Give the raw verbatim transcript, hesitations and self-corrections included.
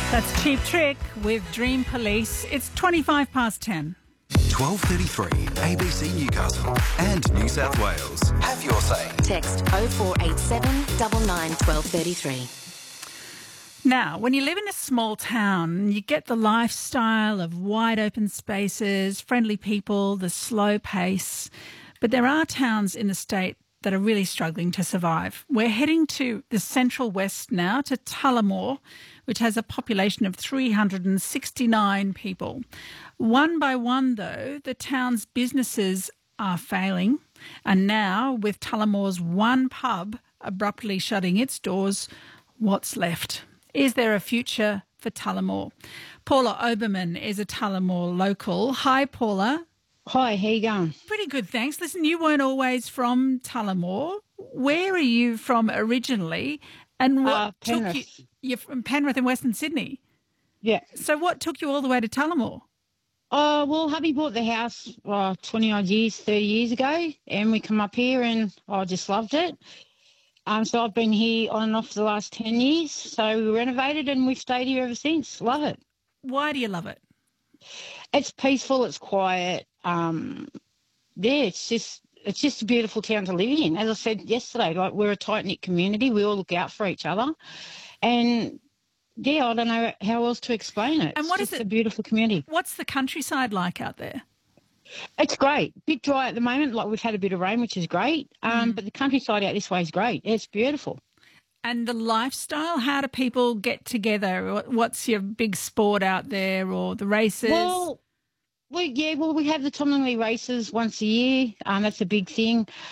That's Cheap Trick with Dream Police. It's twenty-five past ten. twelve thirty-three, A B C Newcastle and New South Wales. Have your say. Text oh four eight seven, nine nine, one two three three. Now, when you live in a small town, you get the lifestyle of wide open spaces, friendly people, the slow pace. But there are towns in the state that are really struggling to survive. We're heading to the central west now, to Tullamore, which has a population of three hundred sixty-nine people. One by one, though, the town's businesses are failing. And now, with Tullamore's one pub abruptly shutting its doors, what's left? Is there a future for Tullamore? Paula Oberman is a Tullamore local. Hi, Paula. Hi, how you going? Pretty good, thanks. Listen, you weren't always from Tullamore. Where are you from originally? And what Uh, took Penrith. you? You're from Penrith in Western Sydney. Yeah. So what took you all the way to Tullamore? Oh, well, hubby bought the house uh, twenty odd years, thirty years ago, and we come up here and I just loved it. Um, so I've been here on and off for the last ten years. So we renovated and we've stayed here ever since. Love it. Why do you love it? It's peaceful, it's quiet. Um, yeah, it's just it's just a beautiful town to live in. As I said yesterday, like we're a tight-knit community. We all look out for each other. And, yeah, I don't know how else to explain it. And what it's is just it- a beautiful community. What's the countryside like out there? It's great. Bit dry at the moment. Like we've had a bit of rain, which is great. Um, But the countryside out this way is great. It's beautiful. And the lifestyle, how do people get together? What- What's your big sport out there, or the races? Well, we yeah, well we have the Tom Langley races once a year. Um, that's a big thing.